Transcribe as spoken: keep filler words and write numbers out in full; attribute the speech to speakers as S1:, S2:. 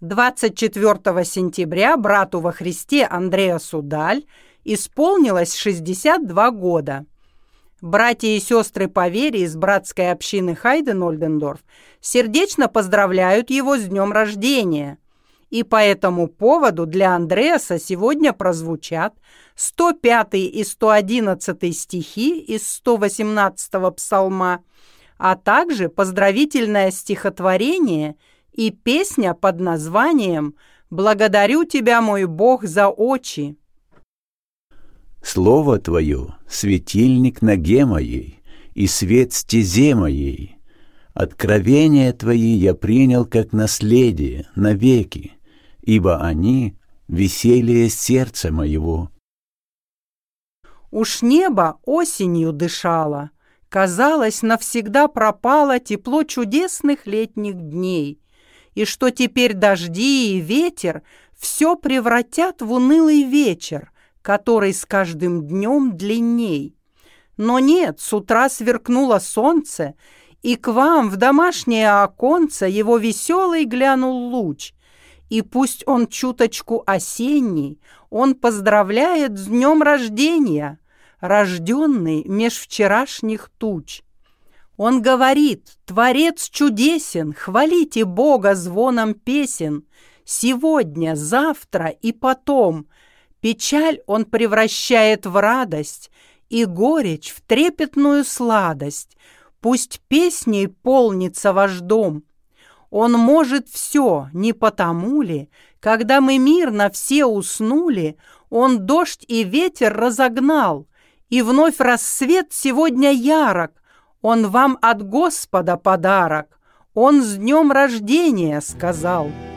S1: двадцать четвёртого сентября брату во Христе Андреасу Даль исполнилось шестьдесят два года. Братья и сестры по вере из братской общины Хайден-Ольдендорф сердечно поздравляют его с днем рождения. И по этому поводу для Андреаса сегодня прозвучат сто пятый и сто одиннадцатый стихи из сто восемнадцатого псалма, а также поздравительное стихотворение и песня под названием «Благодарю тебя, мой Бог, за очи».
S2: Слово Твое — светильник ноге моей и свет стезе моей. Откровения Твои я принял как наследие навеки, ибо они — веселье сердца моего.
S1: Уж небо осенью дышало, казалось, навсегда пропало тепло чудесных летних дней, и что теперь дожди и ветер все превратят в унылый вечер, который с каждым днем длинней. Но нет, с утра сверкнуло солнце, и к вам в домашнее оконце его веселый глянул луч, и пусть он чуточку осенний, он поздравляет с днем рождения, рожденный меж вчерашних туч. Он говорит: «Творец чудесен, хвалите Бога звоном песен, сегодня, завтра и потом». Печаль он превращает в радость и горечь в трепетную сладость. Пусть песней полнится ваш дом. Он может все, не потому ли, когда мы мирно все уснули, он дождь и ветер разогнал, и вновь рассвет сегодня ярок. Он вам от Господа подарок, он с днем рождения сказал.